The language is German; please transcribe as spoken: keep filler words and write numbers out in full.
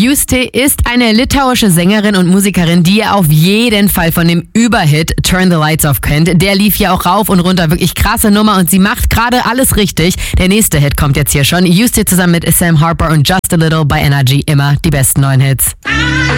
Juste ist eine litauische Sängerin und Musikerin, die ihr auf jeden Fall von dem Überhit Turn the Lights Off kennt. Der lief ja auch rauf und runter, wirklich krasse Nummer und sie macht gerade alles richtig. Der nächste Hit kommt jetzt hier schon. Juste zusammen mit Sam Harper und Just a Little bei Energy, immer die besten neuen Hits.